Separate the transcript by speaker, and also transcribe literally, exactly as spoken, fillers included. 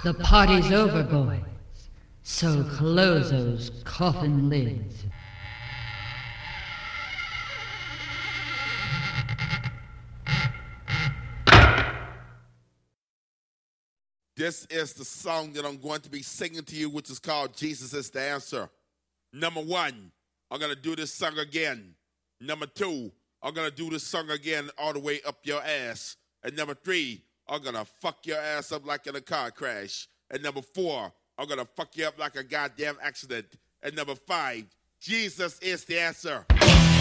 Speaker 1: The party's over, boys. So close those coffin lids.
Speaker 2: This is the song that I'm going to be singing to you, which is called Jesus is the Answer. Number one, I'm going to do this song again. Number two, I'm going to do this song again all the way up your ass. And number three, I'm going to fuck your ass up like in a car crash. And number four, I'm going to fuck you up like a goddamn accident. And number five, Jesus is the answer.